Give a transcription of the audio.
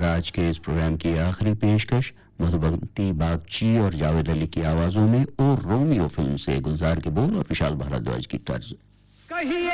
आज के इस प्रोग्राम की आखिरी पेशकश मधुबंती बागची और जावेद अली की आवाजों में और रोमियो फिल्म से गुलजार के बोल और विशाल भारद्वाज की तर्ज।